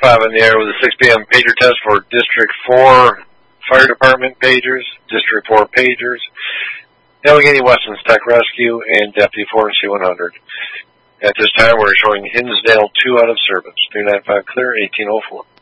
295 on the air with a 6 p.m. pager test for District 4 Fire Department pagers, District 4 pagers, Allegheny Weston's Tech Rescue, and Deputy Forest C100. At this time, we're showing Hinsdale 2 out of service. 395 clear, 1804.